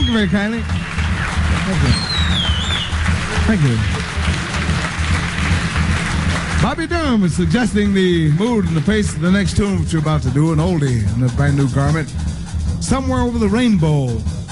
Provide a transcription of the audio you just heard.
Thank you very kindly. Thank you. Thank you. Bobby Durham is suggesting the mood and the pace of the next tune which you're about to do, an oldie in a brand new garment. Somewhere Over the Rainbow.